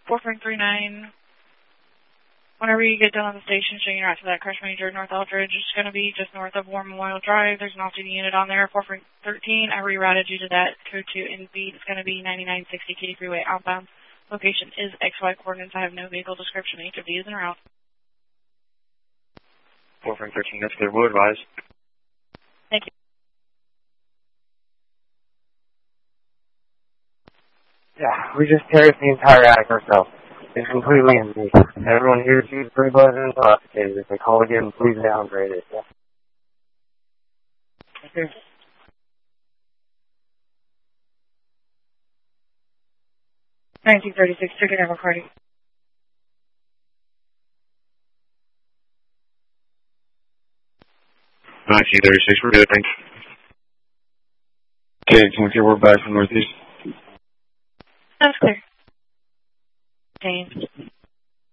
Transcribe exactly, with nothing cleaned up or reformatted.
four four three nine. Whenever you get done on the station, showing you're out to that crash major North Eldridge, it's going to be just north of War Memorial Drive. There's an off-duty unit on there, four four one three. I rerouted you to that code two N B. It's going to be ninety-nine sixty Katy Freeway outbound. Location is X Y coordinates. I have no vehicle description. H of D is en route. four four one three, that's clear. Will advise. Thank you. Yeah, we just terraced the entire attic ourselves. It's completely empty. Everyone here sees three buzzers and intoxicated. If they call again, please downgrade it. Yeah. Okay. nineteen thirty-six, ticket number party. nineteen thirty-six, we're good, thanks. Okay, twenty, we're back from Northeast. That's clear. James.